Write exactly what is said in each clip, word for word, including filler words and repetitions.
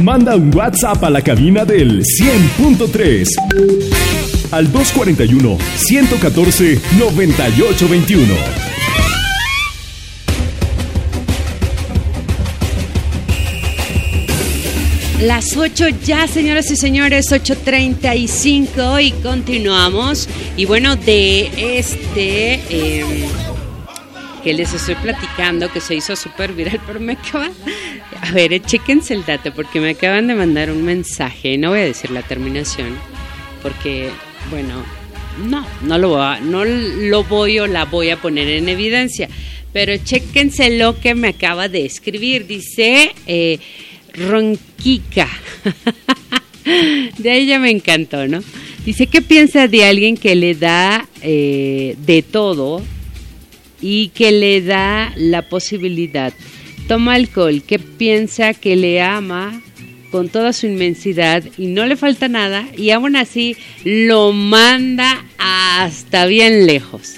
Manda un WhatsApp a la cabina del cien punto tres al dos cuarenta y uno, ciento catorce, noventa y ocho veintiuno. Las ocho ya, señoras y señores, ocho treinta y cinco y continuamos. Y bueno, de este eh, que les estoy platicando, que se hizo súper viral, pero me acaban... A ver, eh, chéquense el dato, porque me acaban de mandar un mensaje. No voy a decir la terminación, porque, bueno, no, no lo voy a, no lo voy o la voy a poner en evidencia. Pero chéquense lo que me acaba de escribir. Dice... Eh, Ronquica. De ahí ya me encantó, ¿no? Dice, ¿qué piensa de alguien que le da eh, de todo y que le da la posibilidad? Toma alcohol, ¿qué piensa que le ama con toda su inmensidad y no le falta nada y aún así lo manda hasta bien lejos?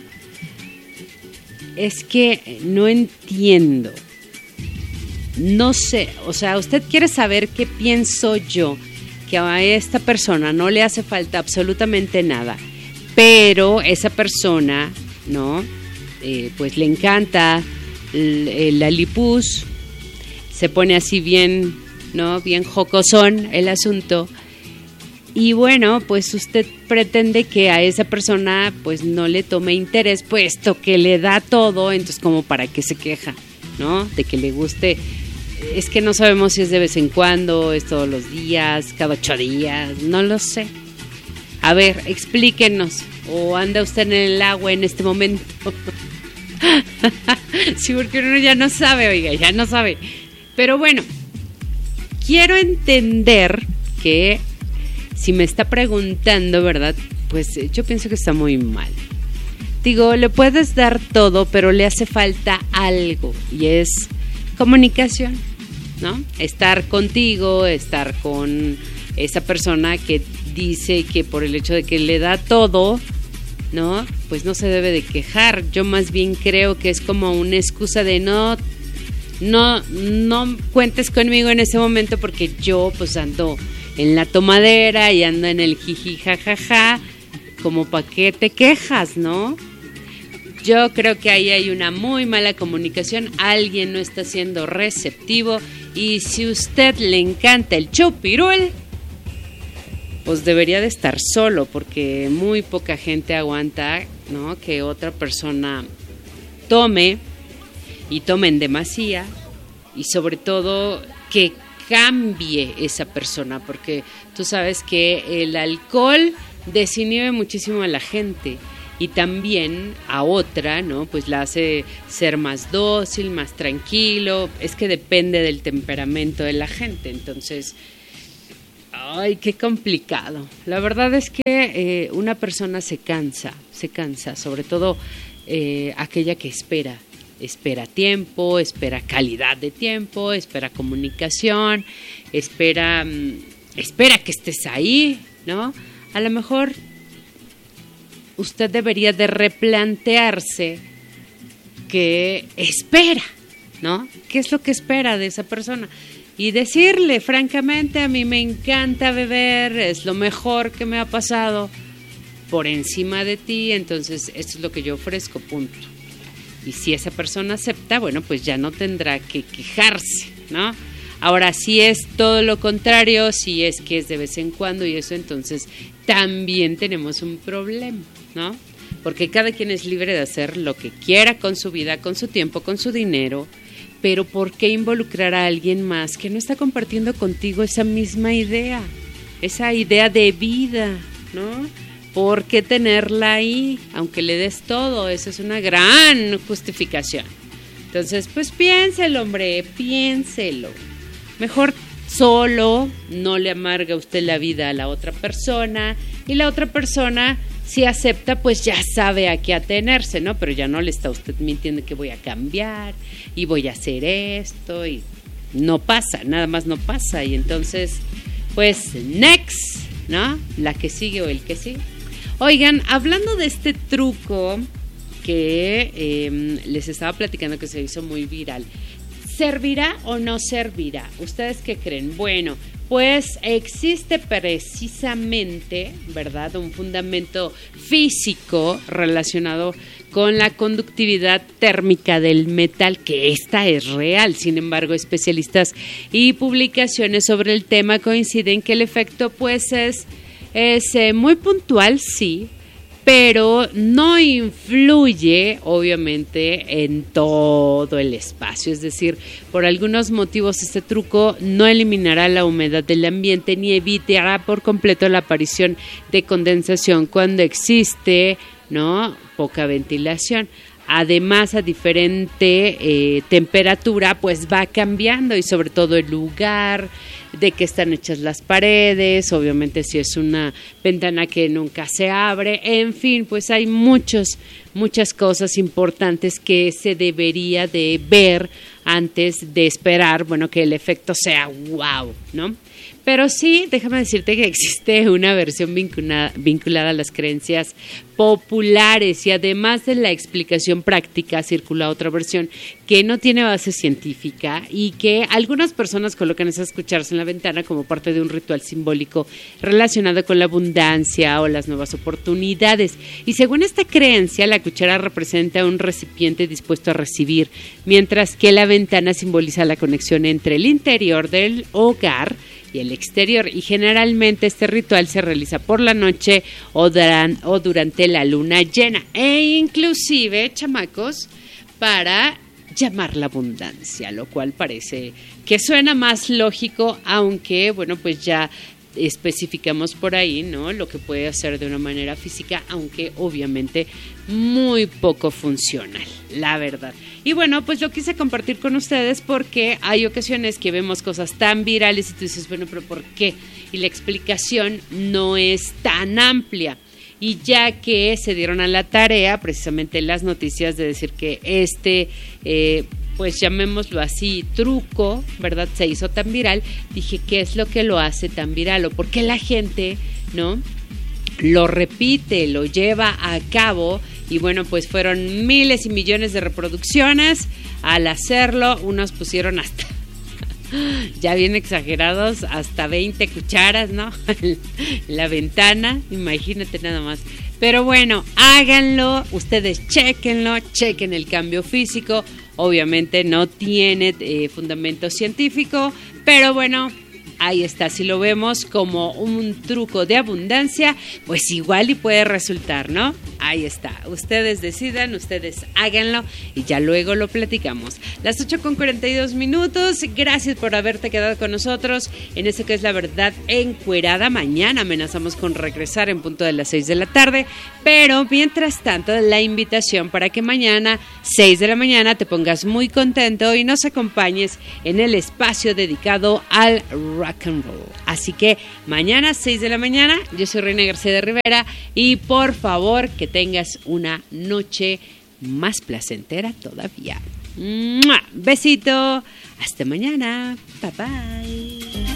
Es que no entiendo. No sé, o sea, usted quiere saber qué pienso yo, que a esta persona no le hace falta absolutamente nada, pero esa persona, ¿no? Eh, pues le encanta el, el lalipús, se pone así bien, ¿no? Bien jocosón el asunto, y bueno, pues usted pretende que a esa persona pues no le tome interés, puesto que le da todo, entonces como para qué se queja, ¿no? De que le guste. Es que no sabemos si es de vez en cuando, es todos los días, cada ocho días, no lo sé. A ver, explíquenos. ¿O anda usted en el agua en este momento? Sí, porque uno ya no sabe, oiga, ya no sabe. Pero bueno, quiero entender que si me está preguntando, ¿verdad? Pues yo pienso que está muy mal. Digo, le puedes dar todo, pero le hace falta algo, y es comunicación, ¿no? Estar contigo, estar con esa persona que dice que por el hecho de que le da todo, ¿no? Pues no se debe de quejar. Yo más bien creo que es como una excusa de no, no, no cuentes conmigo en ese momento porque yo pues ando en la tomadera y ando en el jiji jajaja, como pa' qué te quejas, ¿no? Yo creo que ahí hay una muy mala comunicación, alguien no está siendo receptivo, y si usted le encanta el chupirul, pues debería de estar solo, porque muy poca gente aguanta, ¿no? Que otra persona tome, y tome en demasía, y sobre todo que cambie esa persona, porque tú sabes que el alcohol desinhibe muchísimo a la gente. Y también a otra, ¿no? Pues la hace ser más dócil, más tranquilo. Es que depende del temperamento de la gente. Entonces, ay, qué complicado. La verdad es que eh, una persona se cansa, se cansa. Sobre todo eh, aquella que espera. Espera tiempo, espera calidad de tiempo, espera comunicación, espera, espera que estés ahí, ¿no? A lo mejor usted debería de replantearse qué espera, ¿no? ¿Qué es lo que espera de esa persona? Y decirle, francamente, a mí me encanta beber, es lo mejor que me ha pasado por encima de ti, entonces esto es lo que yo ofrezco, punto. Y si esa persona acepta, bueno, pues ya no tendrá que quejarse, ¿no? Ahora, si es todo lo contrario, si es que es de vez en cuando y eso, entonces también tenemos un problema, ¿no? Porque cada quien es libre de hacer lo que quiera con su vida, con su tiempo, con su dinero, pero ¿por qué involucrar a alguien más que no está compartiendo contigo esa misma idea, esa idea de vida, ¿no? ¿Por qué tenerla ahí, aunque le des todo? Esa es una gran justificación. Entonces, pues piénselo, hombre, piénselo. Mejor solo, no le amarga usted la vida a la otra persona, y la otra persona, si acepta, pues ya sabe a qué atenerse, ¿no? Pero ya no le está usted mintiendo que voy a cambiar y voy a hacer esto, y no pasa, nada más no pasa. Y entonces, pues, next, ¿no? La que sigue o el que sigue. Oigan, hablando de este truco que eh, les estaba platicando que se hizo muy viral, ¿servirá o no servirá? ¿Ustedes qué creen? Bueno, pues existe precisamente, ¿verdad?, un fundamento físico relacionado con la conductividad térmica del metal, que esta es real. Sin embargo, especialistas y publicaciones sobre el tema coinciden que el efecto pues es, es eh, muy puntual, sí, pero no influye, obviamente, en todo el espacio. Es decir, por algunos motivos este truco no eliminará la humedad del ambiente ni evitará por completo la aparición de condensación cuando existe, ¿no?, poca ventilación. Además, a diferente eh, temperatura, pues va cambiando, y sobre todo el lugar, de que están hechas las paredes, obviamente si es una ventana que nunca se abre, en fin, pues hay muchos, muchas cosas importantes que se debería de ver antes de esperar, bueno, que el efecto sea wow, ¿no? Pero sí, déjame decirte que existe una versión vinculada, vinculada a las creencias populares, y además de la explicación práctica circula otra versión que no tiene base científica y que algunas personas colocan a escucharse en la ventana como parte de un ritual simbólico relacionado con la abundancia o las nuevas oportunidades. Y según esta creencia, la cuchara representa un recipiente dispuesto a recibir, mientras que la ventana simboliza la conexión entre el interior del hogar y el exterior, y generalmente este ritual se realiza por la noche o, duran, o durante la luna llena, e inclusive, chamacos, para llamar la abundancia, lo cual parece que suena más lógico, aunque, bueno, pues ya especificamos por ahí, ¿no?, lo que puede hacer de una manera física, aunque obviamente muy poco funcional, la verdad. Y bueno, pues lo quise compartir con ustedes porque hay ocasiones que vemos cosas tan virales y tú dices, bueno, pero ¿por qué? Y la explicación no es tan amplia. Y ya que se dieron a la tarea, precisamente las noticias, de decir que este, eh, pues llamémoslo así, truco, ¿verdad?, se hizo tan viral, dije, ¿qué es lo que lo hace tan viral? ¿O por qué la gente, ¿no?, lo repite, lo lleva a cabo? Y bueno, pues fueron miles y millones de reproducciones al hacerlo. Unos pusieron hasta, ya bien exagerados, hasta veinte cucharas, ¿no?, en la ventana, imagínate nada más. Pero bueno, háganlo, ustedes chéquenlo, chequen el cambio físico. Obviamente no tiene eh, fundamento científico, pero bueno, ahí está. Si lo vemos como un truco de abundancia, pues igual y puede resultar, ¿no? Ahí está. Ustedes decidan, ustedes háganlo y ya luego lo platicamos. Las ocho con cuarenta y dos minutos. Gracias por haberte quedado con nosotros en eso que es La Verdad Encuerada. Mañana amenazamos con regresar en punto de las seis de la tarde, pero mientras tanto, la invitación para que mañana, seis de la mañana, te pongas muy contento y nos acompañes en el espacio dedicado al rock and roll. Así que mañana, seis de la mañana, yo soy Reina García de Rivera y por favor que tengas una noche más placentera todavía. ¡Mua! Besito, hasta mañana, bye bye.